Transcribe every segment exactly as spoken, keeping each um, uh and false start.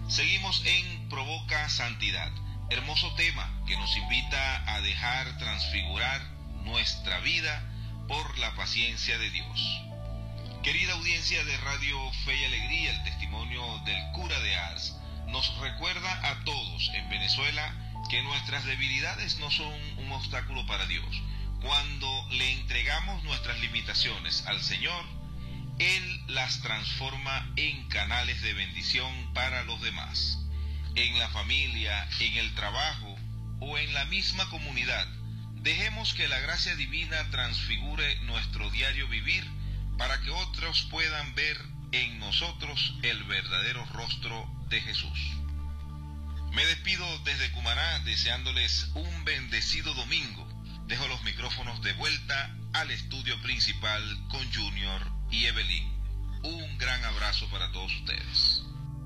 Seguimos en Provoca Santidad, hermoso tema que nos invita a dejar transfigurar nuestra vida por la paciencia de Dios. Querida audiencia de Radio Fe y Alegría, el testimonio del cura de Ars nos recuerda a todos en Venezuela que nuestras debilidades no son un obstáculo para Dios. Cuando le entregamos nuestras limitaciones al Señor, Él las transforma en canales de bendición para los demás. En la familia, en el trabajo o en la misma comunidad, dejemos que la gracia divina transfigure nuestro diario vivir para que otros puedan ver en nosotros el verdadero rostro de Jesús. Me despido desde Cumaná deseándoles un bendecido domingo. Dejo los micrófonos de vuelta al estudio principal con Junior y Evelyn. Un gran abrazo para todos ustedes.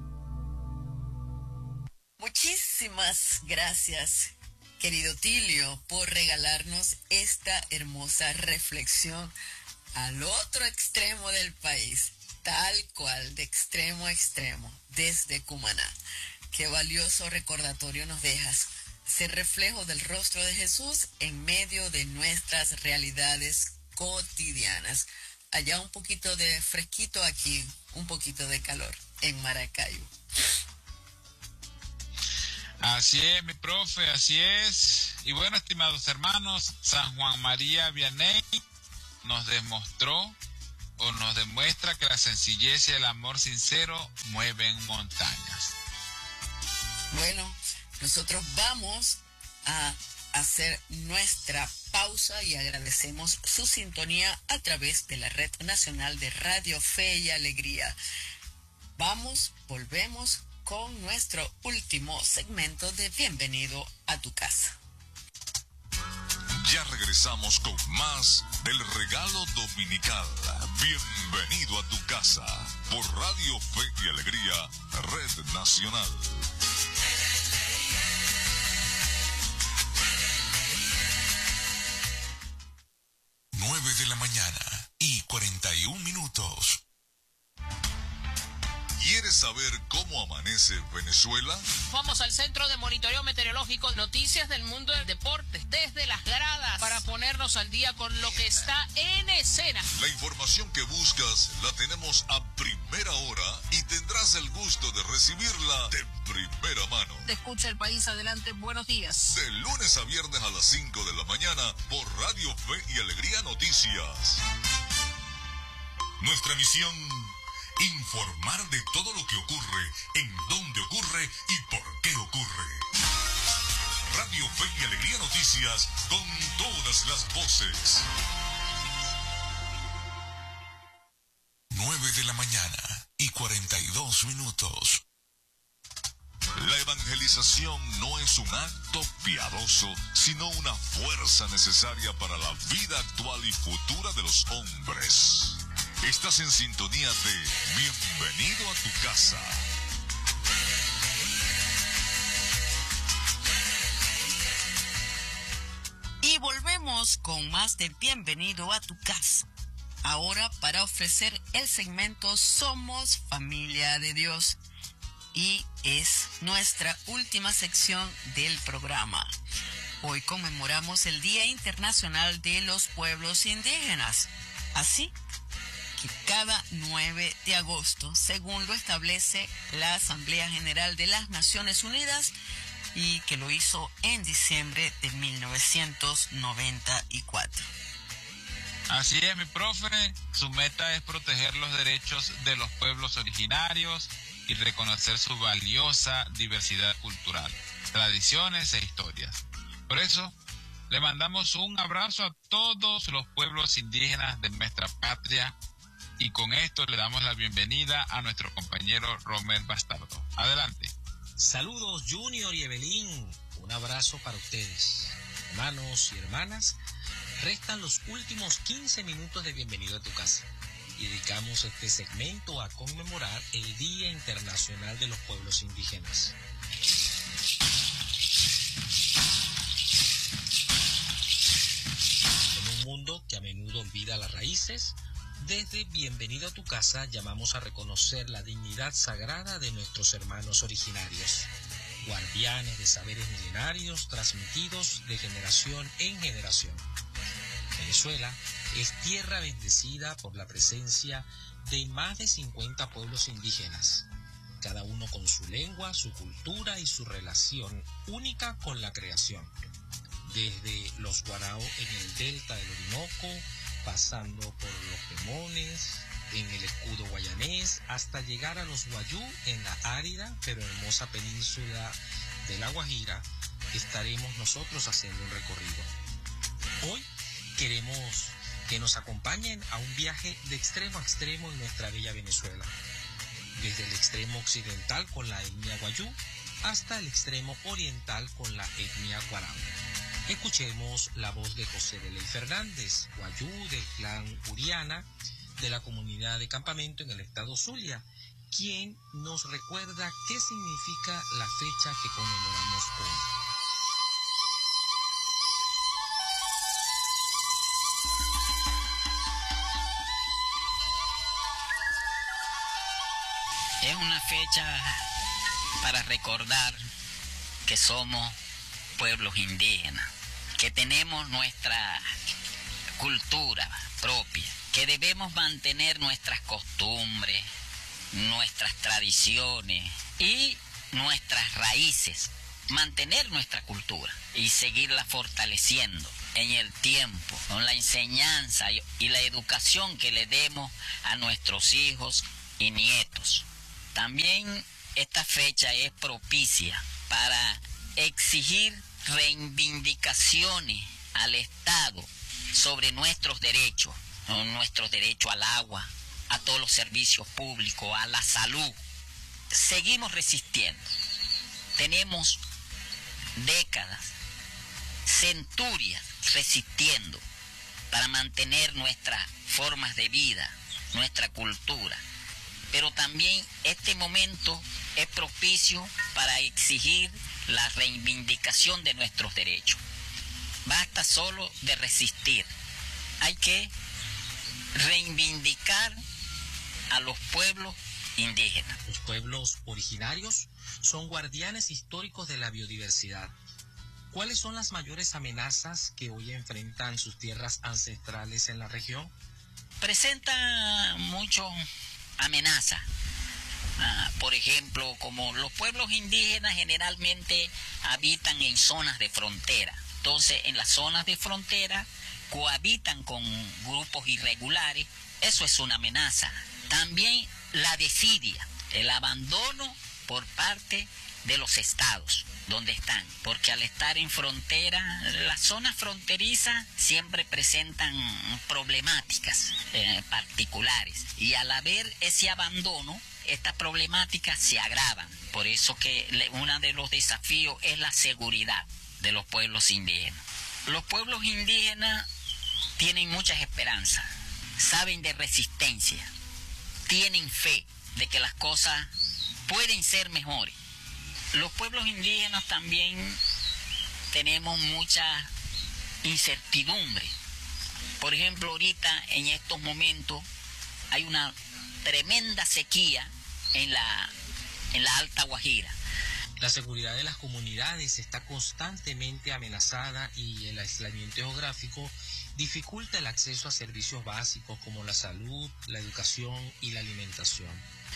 Muchísimas gracias, querido Tilio, por regalarnos esta hermosa reflexión al otro extremo del país, tal cual, de extremo a extremo, desde Cumaná. Qué valioso recordatorio nos dejas, ser reflejo del rostro de Jesús en medio de nuestras realidades cotidianas. Allá un poquito de fresquito, aquí un poquito de calor en Maracaibo. Así es, mi profe, así es. Y bueno, estimados hermanos, San Juan María Vianney nos demostró o nos demuestra que la sencillez y el amor sincero mueven montañas. Bueno, nosotros vamos a hacer nuestra pausa y agradecemos su sintonía a través de la Red Nacional de Radio Fe y Alegría. Vamos, volvemos con nuestro último segmento de Bienvenido a tu casa. Ya regresamos con más del regalo dominical. Bienvenido a tu casa por Radio Fe y Alegría, Red Nacional. nueve de la mañana y cuarenta y un minutos. ¿Quieres saber cómo amanece Venezuela? Vamos al Centro de Monitoreo Meteorológico, noticias del mundo del deporte, desde las gradas, para ponernos al día con lo que está en escena. La información que buscas la tenemos a primera hora y tendrás el gusto de recibirla de primera mano. Te escucha el país, adelante, buenos días. De lunes a viernes a las cinco de la mañana por Radio Fe y Alegría Noticias. Nuestra misión: informar de todo lo que ocurre, en dónde ocurre y por qué ocurre. Radio Fe y Alegría Noticias, con todas las voces. nueve de la mañana y cuarenta y dos minutos. La evangelización no es un acto piadoso, sino una fuerza necesaria para la vida actual y futura de los hombres. Estás en sintonía de Bienvenido a tu casa. Y volvemos con más de Bienvenido a tu casa. Ahora para ofrecer el segmento Somos Familia de Dios. Y es nuestra última sección del programa. Hoy conmemoramos el Día Internacional de los Pueblos Indígenas. Así que cada nueve de agosto, según lo establece la Asamblea General de las Naciones Unidas, y que lo hizo en diciembre de mil novecientos noventa y cuatro. Así es, mi profe. Su meta es proteger los derechos de los pueblos originarios y reconocer su valiosa diversidad cultural, tradiciones e historias. Por eso, le mandamos un abrazo a todos los pueblos indígenas de nuestra patria y con esto le damos la bienvenida a nuestro compañero Romer Bastardo. Adelante. Saludos Junior y Evelyn, un abrazo para ustedes. Hermanos y hermanas, restan los últimos quince minutos de Bienvenido a tu casa. Y dedicamos este segmento a conmemorar el Día Internacional de los Pueblos Indígenas. En un mundo que a menudo olvida las raíces, Desde Bienvenido a tu Casa llamamos a reconocer la dignidad sagrada de nuestros hermanos originarios, guardianes de saberes milenarios transmitidos de generación en generación. Venezuela es tierra bendecida por la presencia de más de cincuenta pueblos indígenas, cada uno con su lengua, su cultura y su relación única con la creación. Desde los Guarao en el delta del Orinoco, pasando por los Pemones, en el escudo guayanés, hasta llegar a los Guayú en la árida pero hermosa península de La Guajira, estaremos nosotros haciendo un recorrido. Hoy queremos que nos acompañen a un viaje de extremo a extremo en nuestra bella Venezuela, desde el extremo occidental con la etnia Guayú hasta el extremo oriental con la etnia Guarao. Escuchemos la voz de José de Ley Fernández, Guayú del clan Uriana, de la comunidad de Campamento en el estado Zulia, quien nos recuerda qué significa la fecha que conmemoramos hoy. Es una fecha para recordar que somos pueblos indígenas, que tenemos nuestra cultura propia, que debemos mantener nuestras costumbres, nuestras tradiciones y nuestras raíces, mantener nuestra cultura y seguirla fortaleciendo en el tiempo, con la enseñanza y la educación que le demos a nuestros hijos y nietos. También esta fecha es propicia para exigir reivindicaciones al Estado sobre nuestros derechos, nuestros derechos al agua, a todos los servicios públicos, a la salud. Seguimos resistiendo. Tenemos décadas, centurias resistiendo para mantener nuestras formas de vida, nuestra cultura. Pero también este momento es propicio para exigir la reivindicación de nuestros derechos. Basta solo de resistir. Hay que reivindicar a los pueblos indígenas. Los pueblos originarios son guardianes históricos de la biodiversidad. ¿Cuáles son las mayores amenazas que hoy enfrentan sus tierras ancestrales en la región? Presenta mucho amenaza. Ah, por ejemplo, como los pueblos indígenas generalmente habitan en zonas de frontera. Entonces, en las zonas de frontera cohabitan con grupos irregulares. Eso es una amenaza. También la desidia, el abandono por parte de los estados donde están, porque al estar en frontera, las zonas fronterizas siempre presentan problemáticas eh, particulares, y al haber ese abandono, estas problemáticas se agravan. Por eso que uno de los desafíos es la seguridad de los pueblos indígenas. Los pueblos indígenas tienen muchas esperanzas, saben de resistencia, tienen fe de que las cosas pueden ser mejores. Los pueblos indígenas también tenemos mucha incertidumbre. Por ejemplo, ahorita en estos momentos hay una tremenda sequía en la, en la Alta Guajira. La seguridad de las comunidades está constantemente amenazada y el aislamiento geográfico dificulta el acceso a servicios básicos como la salud, la educación y la alimentación.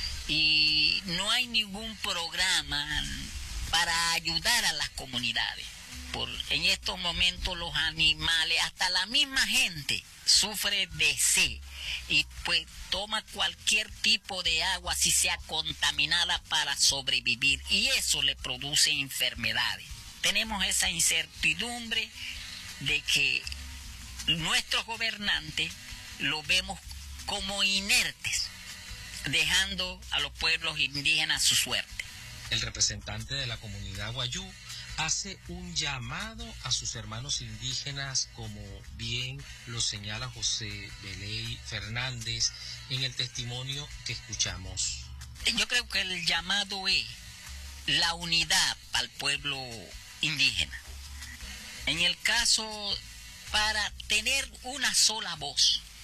Y no hay ningún programa para ayudar a las comunidades. Por, en estos momentos los animales, hasta la misma gente, sufre de sed y pues toma cualquier tipo de agua, si sea contaminada, para sobrevivir, y eso le produce enfermedades. Tenemos esa incertidumbre de que nuestros gobernantes lo vemos como inertes, dejando a los pueblos indígenas su suerte. El representante de la comunidad Guayú hace un llamado a sus hermanos indígenas, como bien lo señala José Beley Fernández en el testimonio que escuchamos. Yo creo que el llamado es la unidad al pueblo indígena. En el caso, para tener una sola voz,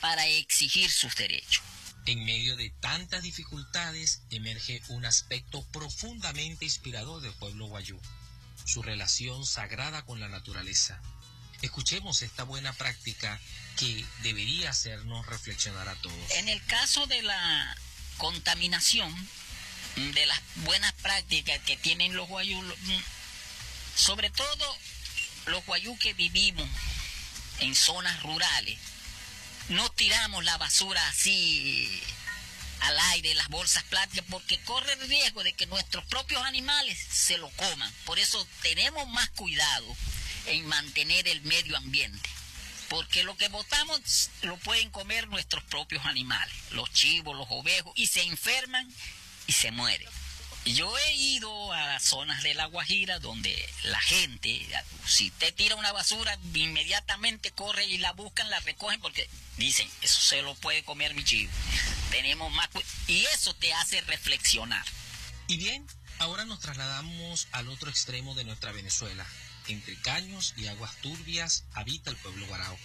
para exigir sus derechos. En medio de tantas dificultades emerge un aspecto profundamente inspirador del pueblo wayúu, su relación sagrada con la naturaleza. Escuchemos esta buena práctica que debería hacernos reflexionar a todos. En el caso de la contaminación, de las buenas prácticas que tienen los wayúu, sobre todo los wayúu que vivimos en zonas rurales, no tiramos la basura así al aire, las bolsas plásticas, porque corre el riesgo de que nuestros propios animales se lo coman. Por eso tenemos más cuidado en mantener el medio ambiente, porque lo que botamos lo pueden comer nuestros propios animales, los chivos, los ovejos, y se enferman y se mueren. Yo he ido a zonas de La Guajira donde la gente, si te tira una basura, inmediatamente corre y la buscan, la recogen, porque dicen, eso se lo puede comer mi chivo. Tenemos más cu- y eso te hace reflexionar. Y bien, ahora nos trasladamos al otro extremo de nuestra Venezuela. Entre caños y aguas turbias habita el pueblo guarao.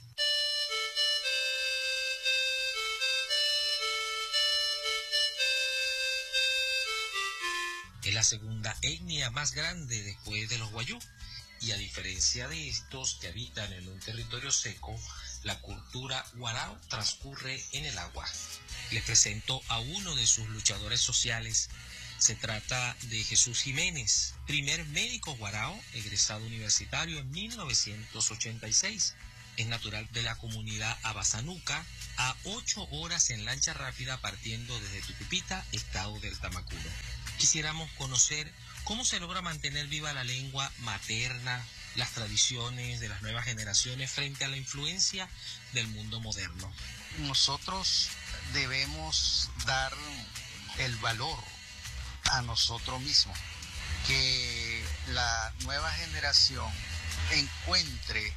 Es la segunda etnia más grande después de los wayúu, y a diferencia de estos que habitan en un territorio seco, la cultura guarao transcurre en el agua. Les presento a uno de sus luchadores sociales. Se trata de Jesús Jiménez, primer médico guarao, egresado universitario en mil novecientos ochenta y seis. Es natural de la comunidad Abasanuca, a ocho horas en lancha rápida partiendo desde Tucupita, estado del Tamacuro. Quisiéramos conocer cómo se logra mantener viva la lengua materna, las tradiciones de las nuevas generaciones frente a la influencia del mundo moderno. Nosotros debemos dar el valor a nosotros mismos, que la nueva generación encuentre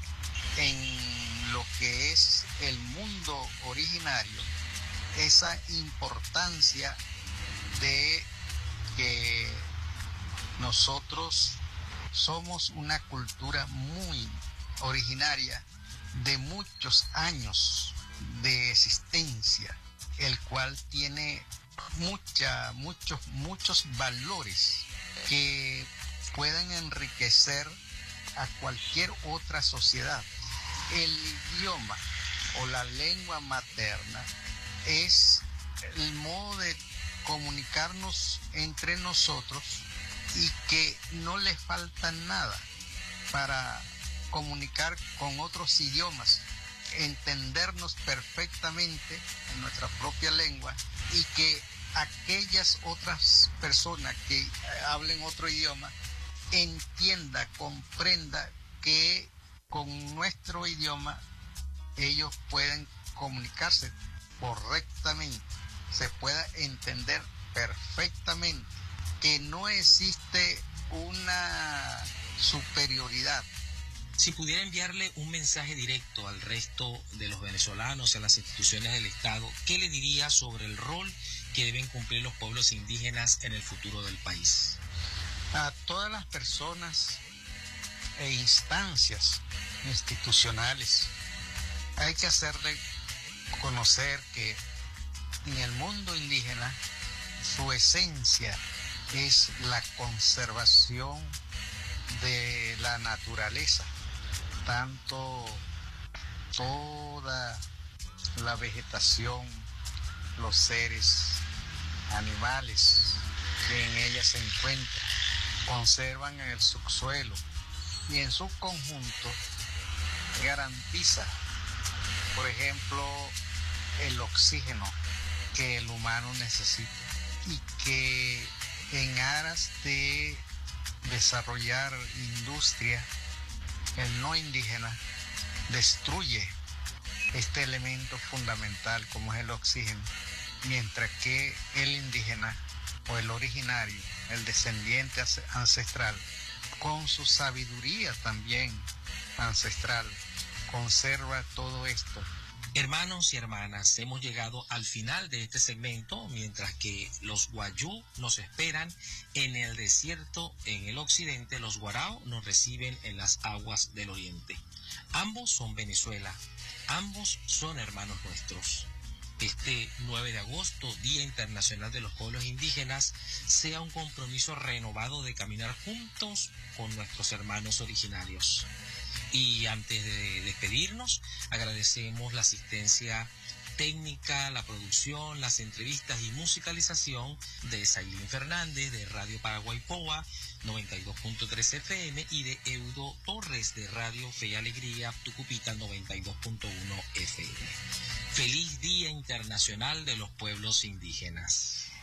en lo que es el mundo originario esa importancia de que nosotros somos una cultura muy originaria de muchos años de existencia, el cual tiene mucha, muchos, muchos valores que pueden enriquecer a cualquier otra sociedad. El idioma o la lengua materna es el modo de comunicarnos entre nosotros y que no le falta nada para comunicar con otros idiomas, entendernos perfectamente en nuestra propia lengua, y que aquellas otras personas que hablen otro idioma entienda, comprenda que con nuestro idioma ellos pueden comunicarse correctamente, se pueda entender perfectamente, que no existe una superioridad. Si pudiera enviarle un mensaje directo al resto de los venezolanos y a las instituciones del Estado, ¿qué le diría sobre el rol que deben cumplir los pueblos indígenas en el futuro del país? A todas las personas e instancias institucionales hay que hacerle conocer que en el mundo indígena su esencia es la conservación de la naturaleza, tanto toda la vegetación, los seres animales que en ella se encuentran, conservan en el subsuelo y en su conjunto garantiza, por ejemplo, el oxígeno que el humano necesita, y que en aras de desarrollar industria, el no indígena destruye este elemento fundamental como es el oxígeno, mientras que el indígena o el originario, el descendiente ancestral, con su sabiduría también ancestral, conserva todo esto. Hermanos y hermanas, hemos llegado al final de este segmento, mientras que los wayúu nos esperan en el desierto en el occidente, los guarao nos reciben en las aguas del oriente. Ambos son Venezuela, ambos son hermanos nuestros. Este nueve de agosto, Día Internacional de los Pueblos Indígenas, sea un compromiso renovado de caminar juntos con nuestros hermanos originarios. Y antes de despedirnos, agradecemos la asistencia técnica, la producción, las entrevistas y musicalización de Sailín Fernández de Radio Paraguay Poa noventa y dos punto tres F M y de Eudo Torres de Radio Fe y Alegría Tucupita noventa y dos punto uno F M. Feliz Día Internacional de los Pueblos Indígenas.